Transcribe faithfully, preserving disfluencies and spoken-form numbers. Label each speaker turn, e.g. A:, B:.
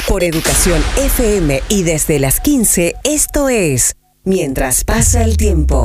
A: Por Educación F M y desde las quince, esto es Mientras pasa el tiempo.